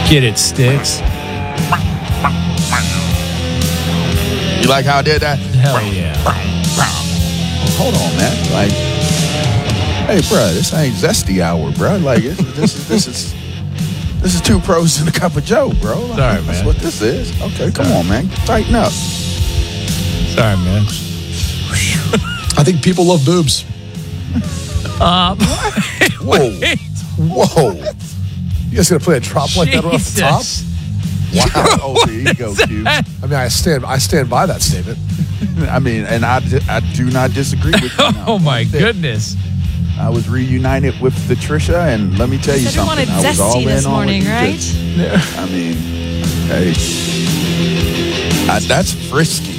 Get it, Sticks. You like how I did that? Hell yeah. Hold on, man. Like, hey, bro, this ain't Zesty hour, bro. Like, this is two pros and a cup of Joe, bro. Like, Sorry, that's man. what this is. Okay, come on, man. Tighten up. Sorry, man. I think people love boobs. Whoa. Whoa. You guys gonna play a drop like that off the top? Wow. Oh, there you go, Q. I mean, I stand by that statement. I mean, and I do not disagree with you. Oh, my goodness. I was reunited with Patricia, and let me tell you Said we something. wanted I was all zesty in this on morning, what you right? did. I mean, hey, that's frisky.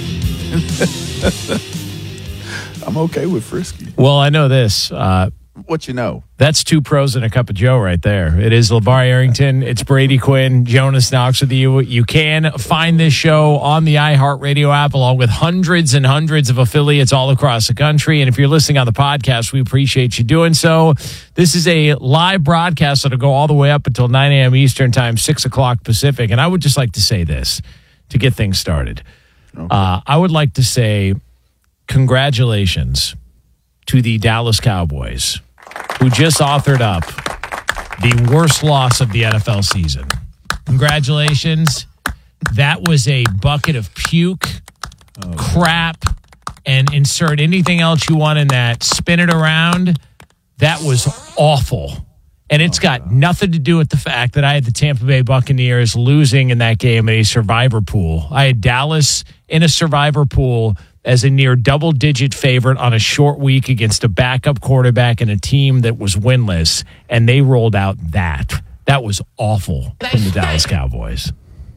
I'm okay with frisky. Well, I know this. What you know? That's two pros and a cup of Joe right there. It is LeVar Arrington. It's Brady Quinn. Jonas Knox with you. You can find this show on the iHeartRadio app along with hundreds and hundreds of affiliates all across the country. And if you're listening on the podcast, we appreciate you doing so. This is a live broadcast that'll go all the way up until 9 a.m. Eastern time, 6 o'clock Pacific. And I would just like to say this to get things started. Okay. I would like to say congratulations to the Dallas Cowboys, who just authored up the worst loss of the NFL season. Congratulations. That was a bucket of puke, crap, and insert anything else you want in that. Spin it around. That was awful. And it's got nothing to do with the fact that I had the Tampa Bay Buccaneers losing in that game in a survivor pool. I had Dallas in a survivor pool as a near double-digit favorite on a short week against a backup quarterback and a team that was winless, and they rolled out that. That was awful from the Dallas Cowboys.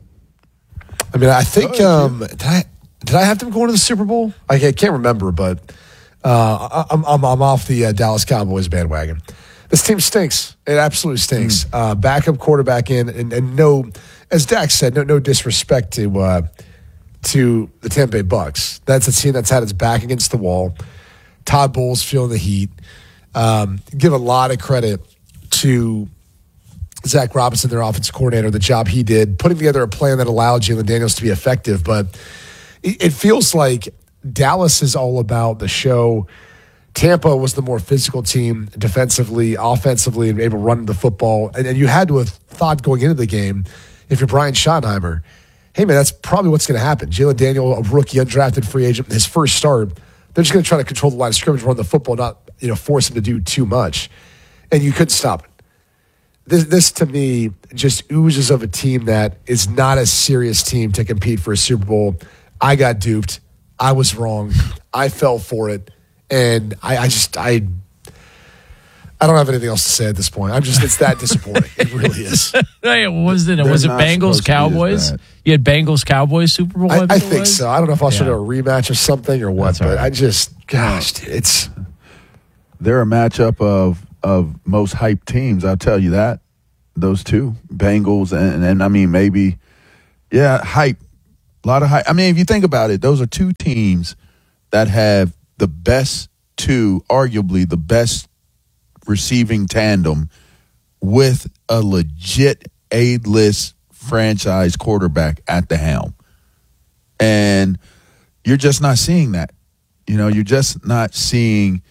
I mean, I think did I have them going to the Super Bowl? I can't remember, but I'm off the Dallas Cowboys bandwagon. This team stinks. It absolutely stinks. Backup quarterback in, and no, as Dak said, no disrespect to the Tampa Bay Bucks. That's a team that's had its back against the wall. Todd Bowles feeling the heat. Give a lot of credit to Zach Robinson, their offensive coordinator, the job he did, putting together a plan that allowed Jalen Daniels to be effective. But it feels like Dallas is all about the show. Tampa was the more physical team defensively, offensively, and able to run the football. And you had to have thought going into the game, if you're Brian Schottenheimer, hey, man, that's probably what's going to happen. Jalen Daniel, a rookie, undrafted free agent, his first start, they're just going to try to control the line of scrimmage, run the football, not force him to do too much. And you couldn't stop it. This to me, just oozes of a team that is not a serious team to compete for a Super Bowl. I got duped. I was wrong. I fell for it. And I don't have anything else to say at this point. It's that disappointing. It really is. Was it Bengals Cowboys? You had Bengals Cowboys Super Bowl? I think so. I don't know if I'll show a rematch or something or what, but right. They're a matchup of most hyped teams. I'll tell you that. Those two, Bengals and I mean maybe, hype, a lot of hype. I mean, if you think about it, those are two teams that have arguably the best receiving tandem with a legit A-list franchise quarterback at the helm. And you're just not seeing that. You're just not seeing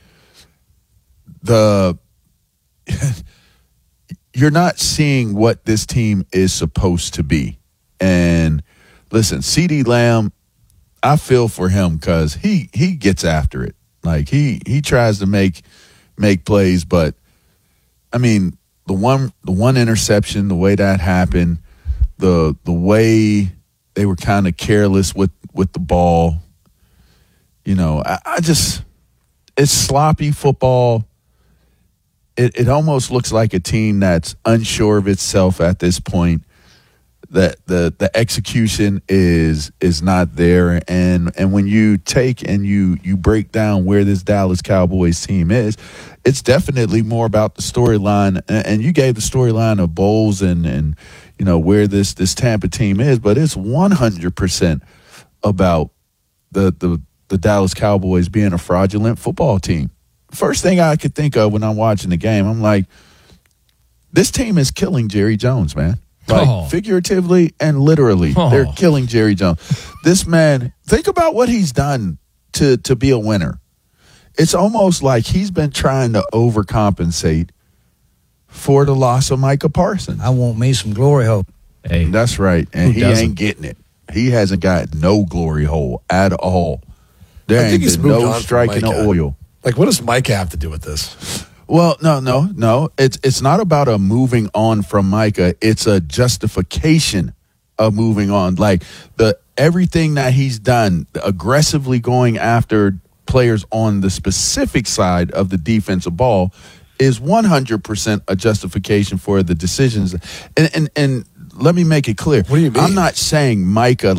you're not seeing what this team is supposed to be. And listen, CeeDee Lamb, I feel for him because he gets after it. Like he tries to make plays, but I mean the one interception, the way that happened, the way they were kind of careless with the ball. It's sloppy football. It almost looks like a team that's unsure of itself at this point. That the execution is not there, and when you take and you break down where this Dallas Cowboys team is, it's definitely more about the storyline. And you gave the storyline of Bowles and where this Tampa team is, but it's 100% about the Dallas Cowboys being a fraudulent football team. First thing I could think of when I'm watching the game, I'm like, this team is killing Jerry Jones, man. Like figuratively and literally. They're killing Jerry Jones. This man, think about what he's done to be a winner. It's almost like he's been trying to overcompensate for the loss of Micah Parsons. I want me some glory hole. Hey, that's right. And he ain't getting it. He hasn't got no glory hole at all. There ain't been no striking the oil. Like, what does Micah have to do with this? Well, no. It's not about a moving on from Micah. It's a justification of moving on. Like everything that he's done, aggressively going after players on the specific side of the defensive ball, is 100% a justification for the decisions. And let me make it clear. What do you mean? I'm not saying Micah,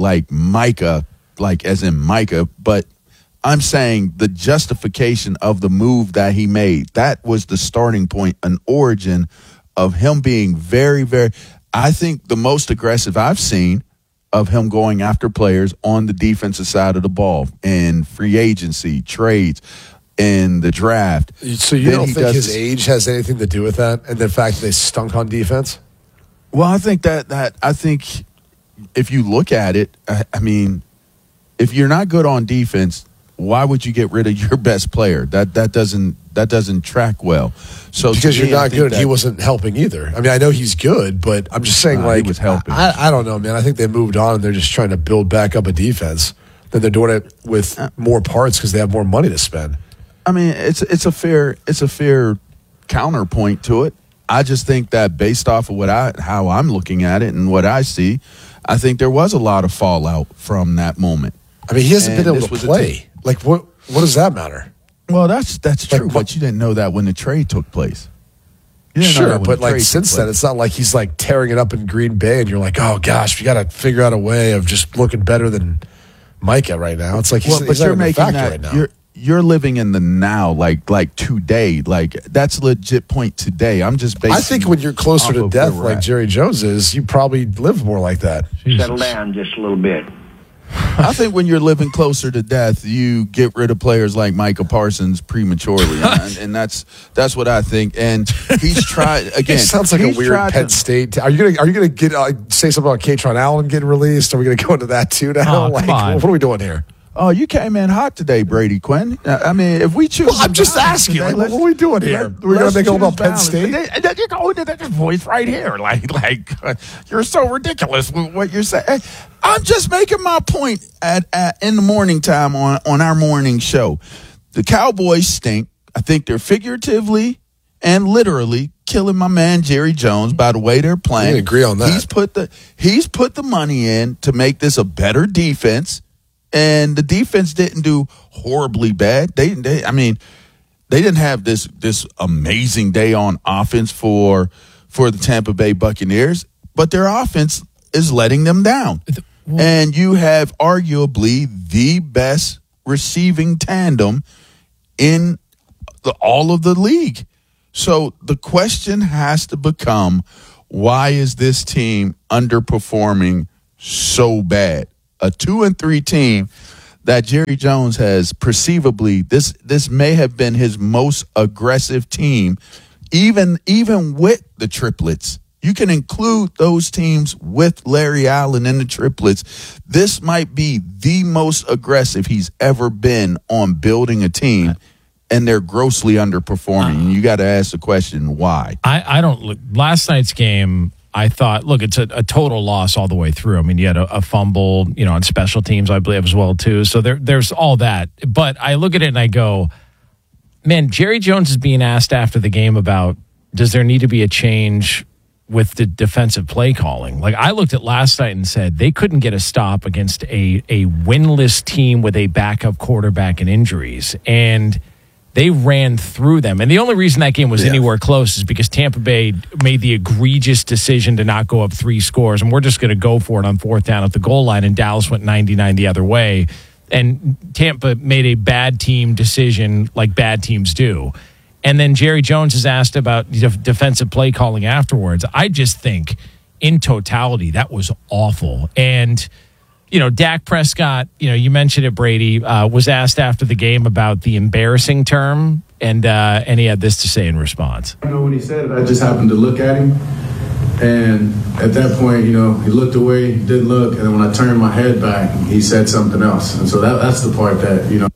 like as in Micah, but I'm saying the justification of the move that he made. That was the starting point, an origin of him being very, very, I think the most aggressive I've seen of him going after players on the defensive side of the ball in free agency, trades, in the draft. So you don't think his age has anything to do with that, and the fact that they stunk on defense? Well, I think I think if you look at it, I mean, if you're not good on defense, why would you get rid of your best player? That doesn't track well. So because you're not good, he wasn't helping either. I mean, I know he's good, but I'm just saying, he was helping. I don't know, man. I think they moved on and they're just trying to build back up a defense. Then they're doing it with more parts because they have more money to spend. I mean, it's a fair counterpoint to it. I just think that based off of how I'm looking at it and what I see, I think there was a lot of fallout from that moment. I mean, he hasn't been able to play. Like, what does that matter? Well, that's true, but you didn't know that when the trade took place. Sure, but like since then, it's not like he's like tearing it up in Green Bay, and you're like, oh gosh, we got to figure out a way of just looking better than Micah right now. It's like he's not even a factor right now. You're living in the now, like today. Like, that's a legit point today. I'm just basing. I think when you're closer to death, like Jerry Jones is, you probably live more like that. Settle down just a little bit. I think when you're living closer to death, you get rid of players like Micah Parsons prematurely, and that's what I think. And he's tried again. It sounds like a weird Penn State. Are you gonna get say something about Katron Allen getting released? Are we gonna go into that too now? What are we doing here? Oh, you came in hot today, Brady Quinn. I mean, if we choose... Well, I'm just asking. Today, what are we doing here? We're going to make it all about Penn State? You're going to that voice right here. Like you're so ridiculous with what you're saying. I'm just making my point in the morning time on our morning show. The Cowboys stink. I think they're figuratively and literally killing my man Jerry Jones by the way they're playing. I agree on that. He's put the money in to make this a better defense. And the defense didn't do horribly bad. They didn't have this amazing day on offense for the Tampa Bay Buccaneers, but their offense is letting them down. And you have arguably the best receiving tandem in all of the league. So the question has to become, why is this team underperforming so bad? A 2-3 team that Jerry Jones has perceivably, this may have been his most aggressive team, even with the triplets. You can include those teams with Larry Allen in the triplets. This might be the most aggressive he's ever been on building a team, and they're grossly underperforming. And you got to ask the question, why? I don't look. Last night's game, I thought, look, it's a total loss all the way through. I mean, you had a fumble, on special teams, I believe, as well, too. So there's all that. But I look at it and I go, man, Jerry Jones is being asked after the game about, does there need to be a change with the defensive play calling? Like, I looked at last night and said they couldn't get a stop against a winless team with a backup quarterback and injuries. And they ran through them. And the only reason that game was anywhere close is because Tampa Bay made the egregious decision to not go up 3 scores. And we're just going to go for it on 4th down at the goal line. And Dallas went 99 the other way. And Tampa made a bad team decision like bad teams do. And then Jerry Jones is asked about defensive play calling afterwards. I just think in totality, that was awful. And Dak Prescott, you mentioned it, Brady, was asked after the game about the embarrassing term, and he had this to say in response. I know when he said it, I just happened to look at him, And at that point, he looked away, didn't look, and then when I turned my head back, he said something else. And so that's the part that.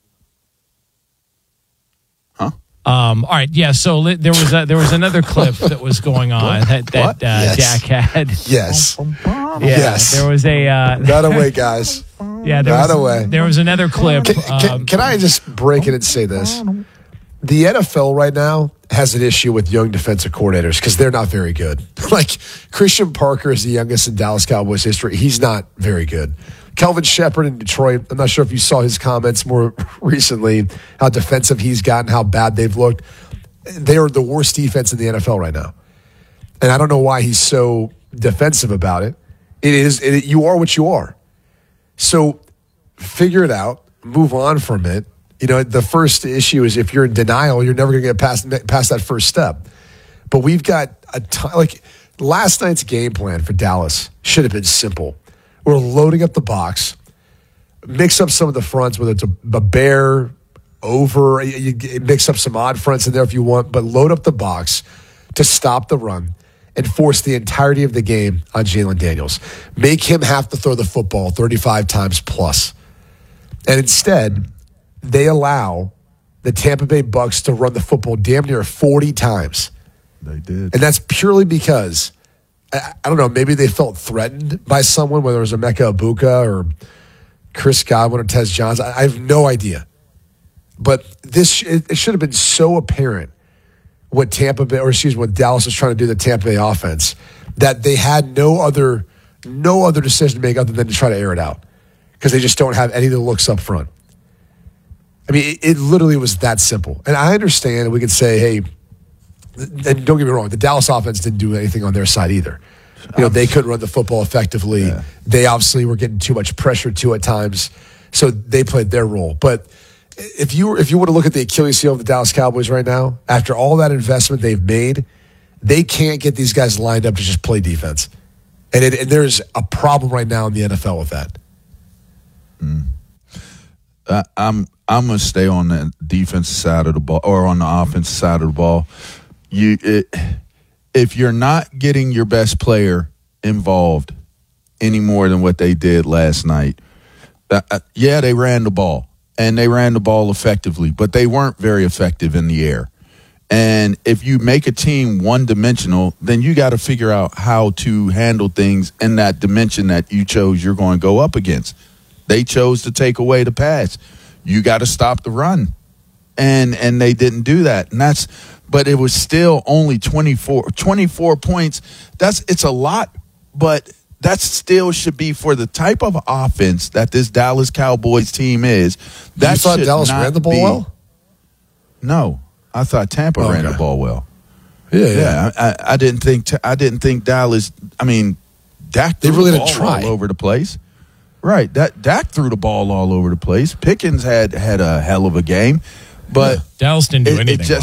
All right, yeah. So there was another clip that was going on that Yes. Dak had. Yes. Yeah, Yes. there was a Not away, guys. yeah. There was another clip. Can I just break it and say this? The NFL right now has an issue with young defensive coordinators because they're not very good. Like Christian Parker is the youngest in Dallas Cowboys history. He's not very good. Kelvin Shepard in Detroit, I'm not sure if you saw his comments more recently, how defensive he's gotten, how bad they've looked. They are the worst defense in the NFL right now. And I don't know why he's so defensive about it. You are what you are. So figure it out, move on from it. The first issue is if you're in denial, you're never going to get past that first step. But we've got a ton, like last night's game plan for Dallas should have been simple. We're loading up the box, mix up some of the fronts, whether it's a bear, over, you mix up some odd fronts in there if you want, but load up the box to stop the run and force the entirety of the game on Jalen Daniels. Make him have to throw the football 35 times plus. And instead, they allow the Tampa Bay Bucks to run the football damn near 40 times. They did. And that's purely because I don't know, maybe they felt threatened by someone, whether it was Emeka Egbuka or Chris Godwin or Tez Johns. I have no idea. But it should have been so apparent what Dallas was trying to do to the Tampa Bay offense that they had no other decision to make other than to try to air it out because they just don't have any of the looks up front. I mean, it literally was that simple. And I understand we could say, hey, and don't get me wrong, the Dallas offense didn't do anything on their side either. They couldn't run the football effectively. Yeah. They obviously were getting too much pressure too at times, so they played their role. But if you were to look at the Achilles heel of the Dallas Cowboys right now, after all that investment they've made, they can't get these guys lined up to just play defense. And there's a problem right now in the NFL with that. I'm going to stay on the defensive side of the ball or on the offensive side of the ball. If you're not getting your best player involved any more than what they did last night, they ran the ball, and they ran the ball effectively, but they weren't very effective in the air. And if you make a team one-dimensional, then you got to figure out how to handle things in that dimension that you chose you're going to go up against. They chose to take away the pass. You got to stop the run. And they didn't do that. But it was still only 24 points. It's a lot, but that still should be for the type of offense that this Dallas Cowboys team is. You thought Dallas ran the ball well? No, I thought Tampa ran the ball well. Yeah. I didn't think Dallas. I mean, Dak threw the ball all over the place. Right, Dak threw the ball all over the place. Pickens had a hell of a game, but Dallas didn't do anything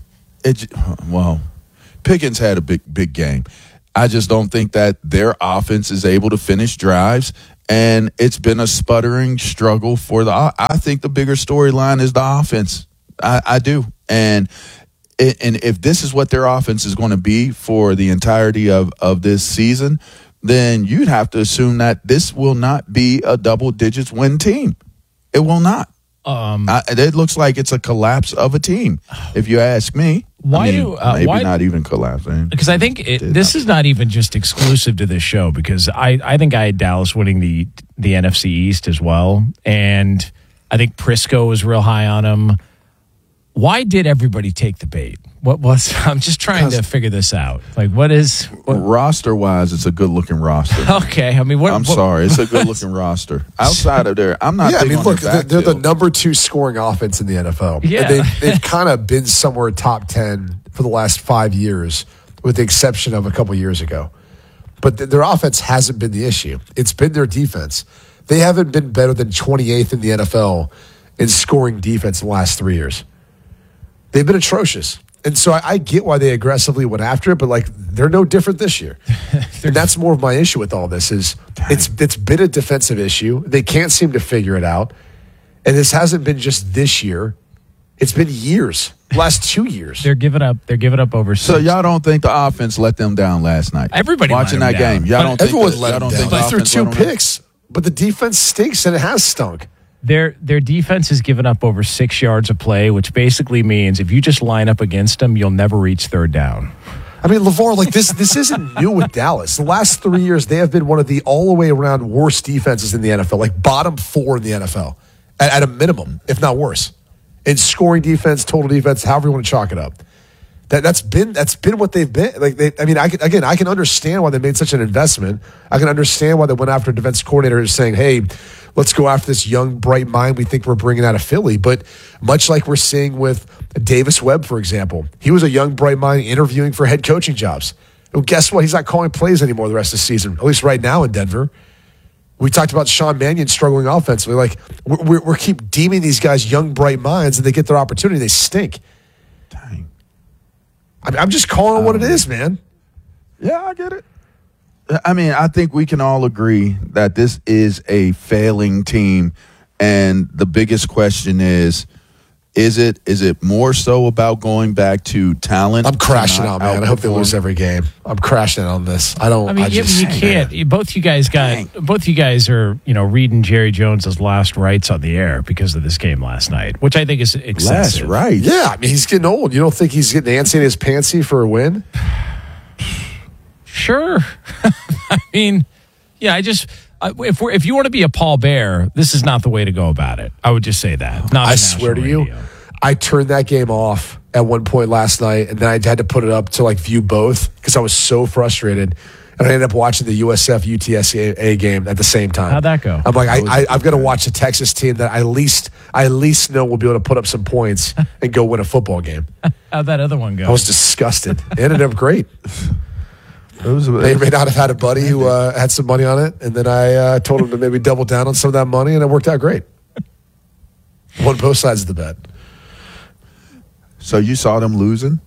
well. Pickens had a big game. I just don't think that their offense is able to finish drives, and it's been a sputtering struggle for I think the bigger storyline is the offense. I do, and if this is what their offense is going to be for the entirety of this season, then you'd have to assume that this will not be a double-digits win team. It will not. It looks like it's a collapse of a team, if you ask me. Maybe not even collapsing. Because I think this is not even just exclusive to this show, because I think I had Dallas winning the NFC East as well, and I think Prisco was real high on him. Why did everybody take the bait? I'm just trying to figure this out. Like, what roster-wise, it's a good-looking roster. Okay, I mean, I'm sorry, it's a good-looking roster. Outside of there, I'm not. They're the number 2 scoring offense in the NFL. Yeah, and they've kind of been somewhere top 10 for the last 5 years, with the exception of a couple years ago. But their offense hasn't been the issue. It's been their defense. They haven't been better than 28th in the NFL in scoring defense in the last 3 years. They've been atrocious. And so I get why they aggressively went after it, but they're no different this year. And that's more of my issue with all this is it's been a defensive issue. They can't seem to figure it out. And this hasn't been just this year. It's been years. Last 2 years. They're giving up over So six. y'all don't think the offense let them down last night? Everybody watching let that them down. game. Y'all But don't think Everyone the- let y'all them don't think down. the But through offense 2 let them down? picks. But the defense stinks, and it has stunk. Their defense has given up over 6 yards of play, which basically means if you just line up against them, you'll never reach third down. I mean, LeVar, like this isn't new with Dallas. The last 3 years, they have been one of the all the way around worst defenses in the NFL, like bottom 4 in the NFL, at a minimum, if not worse, in scoring defense, total defense, however you want to chalk it up. That's been what they've been. I can understand why they made such an investment. I can understand why they went after a defense coordinator saying, "Hey, let's go after this young, bright mind we think we're bringing out of Philly." But much like we're seeing with Davis Webb, for example, he was a young, bright mind interviewing for head coaching jobs. Well, guess what? He's not calling plays anymore the rest of the season, at least right now in Denver. We talked about Sean Mannion struggling offensively. Like we're keep deeming these guys young, bright minds, and they get their opportunity, they stink. Dang. I'm just calling it what it is, man. Yeah, I get it. I mean, I think we can all agree that this is a failing team, and the biggest question is it more so about going back to talent? I'm crashing to out, not man. I hope they outperform? lose every game. I'm crashing out on this. I don't. I mean, you can't. Both you guys are, reading Jerry Jones's last rites on the air because of this game last night, which I think is excessive. Last right. Yeah, I mean, he's getting old. You don't think he's getting antsy in his pantsy for a win? Sure. I mean, yeah, if you want to be a Paul Bear, this is not the way to go about it. I would just say that. Not I on swear to national you, radio. I turned that game off at one point last night, and then I had to put it up to view both because I was so frustrated. And I ended up watching the USF UTSA game at the same time. How'd that go? I'm like, I've got to watch the Texas team that I at least know will be able to put up some points and go win a football game. How'd that other one go? I was disgusted. It ended up great. It was They may not have had a buddy who had some money on it, and then I told him to maybe double down on some of that money, and it worked out great. Won both sides of the bet. So you saw them losing?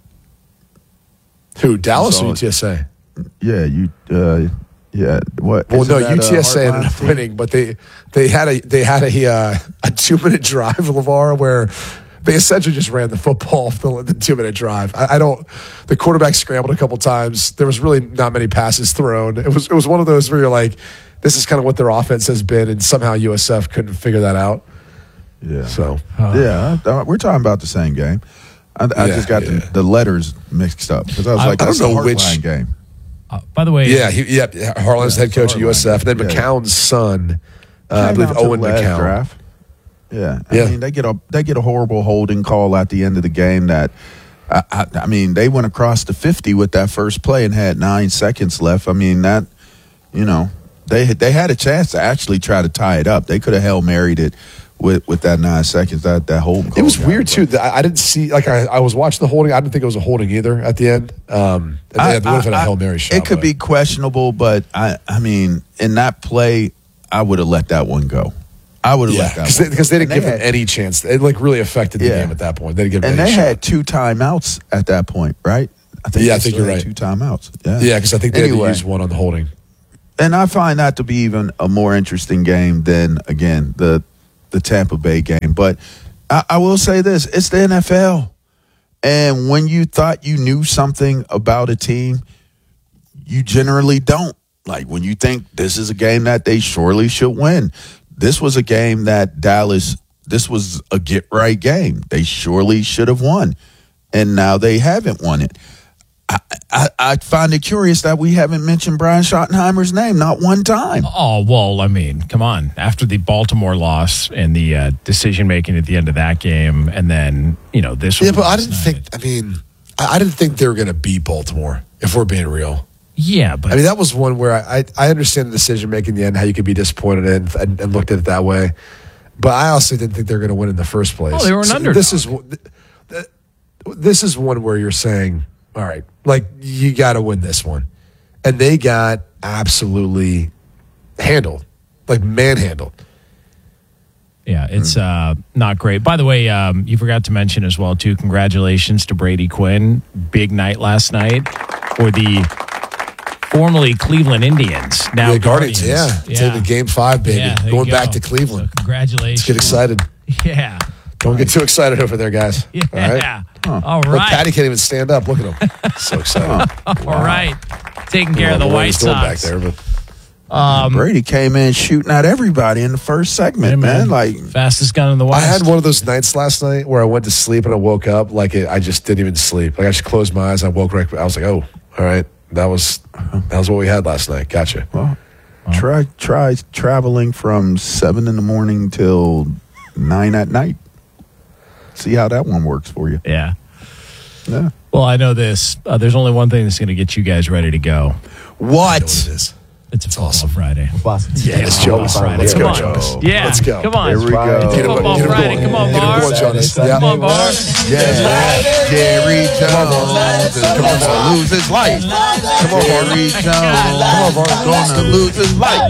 Who, Dallas or So- UTSA? Yeah, yeah. What? Well, isn't no, that a UTSA ended hardline up team? winning, but they had a 2-minute drive, LeVar, where they essentially just ran the football for the 2-minute drive. The quarterback scrambled a couple times. There was really not many passes thrown. It was one of those where you're like, this is kind of what their offense has been, and somehow USF couldn't figure that out. Yeah. So We're talking about the same game. I just got the letters mixed up because I was like, I that's don't a know which- hardline game. By the way, Harlan's head coach at USF, and then Yeah. McCown's son, I believe Came out to Owen the last McCown. draft. Yeah. Yeah. I mean, they get a horrible holding call at the end of the game that I mean, they went across the 50 with that first play and had 9 seconds left. I mean, that, they had a chance to actually try to tie it up. They could have Hail Married it with that 9 seconds, that holding call. It was weird too. I didn't see I was watching the holding. I didn't think it was a holding either at the end. They would have had a Hail Mary shot. It could be questionable, but I mean, in that play, I would have let that one go. I would have let that one because they didn't give had, them any chance. It really affected the game at that point. They didn't give them and any they shot. had 2 timeouts at that point, right? I think you're right. 2 timeouts. Yeah, because I think they had to Anyway. use one on the holding. And I find that to be even a more interesting game than, again, the Tampa Bay game. But I will say this, it's the NFL. And when you thought you knew something about a team, you generally don't. Like when you think this is a game that they surely should win. This was a game that this was a get-right game. They surely should have won. And now they haven't won it. I find it curious that we haven't mentioned Brian Schottenheimer's name, not one time. Oh, well, I mean, come on. After the Baltimore loss and the decision-making at the end of that game, and then, this one. Yeah, but I didn't think they were going to beat Baltimore, if we're being real. Yeah, but. I mean, that was one where I understand the decision-making in the end, how you could be disappointed in and looked at it that way. But I also didn't think they were going to win in the first place. Oh, they were an underdog. This is one where you're saying, all right, you got to win this one. And they got absolutely handled, manhandled. Yeah, it's not great. By the way, you forgot to mention as well, too, congratulations to Brady Quinn. Big night last night for the formerly Cleveland Indians, now The Guardians. Taking Game 5, baby. Yeah, there Going you back go. to Cleveland. So congratulations. Let's get excited. Yeah. Don't get too excited over there, guys. Yeah. All right. All Look, right. Patty can't even stand up. Look at him. So excited. All right. Taking care of the I don't know what White he's doing Sox. back there, but Brady came in shooting at everybody in the first segment, man. Like, Fastest gun in the I West. had one of those nights last night where I went to sleep and I woke up I just didn't even sleep. Like I just closed my eyes. I woke right. I was like, oh, all right. That was what we had last night. Gotcha. well, try traveling from 7 in the morning till 9 at night. See how that one works for you. Yeah. Yeah. Well, I know this. There's only one thing that's going to get you guys ready to go. What? It is. It's a Football Friday. Yeah, it's Jonas. Let's Let's go, go, Jonas. Yeah. Let's go. Come on. Here we go. It's Football Get him Friday. going. Come on, Get him Bar. going, Jonas. Come on, Bar. Yeah. Jerry Jones is going to lose his life. Come on, Jerry Jones. Come on, Bar. Going to lose his life.